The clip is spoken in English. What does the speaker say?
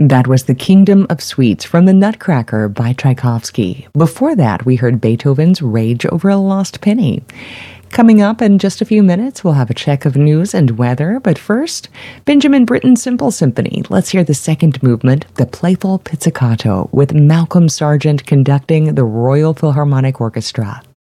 That was The Kingdom of Sweets from the Nutcracker by Tchaikovsky. Before that, we heard Beethoven's Rage Over a Lost Penny. Coming up in just a few minutes, we'll have a check of news and weather. But first, Benjamin Britten's Simple Symphony. Let's hear the second movement, The Playful Pizzicato, with Malcolm Sargent conducting the Royal Philharmonic Orchestra.